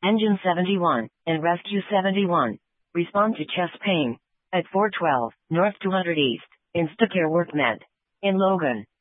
Engine 71, and Rescue 71. Respond to chest pain. At 412, North 200 East, Instacare WorkMed. In Logan.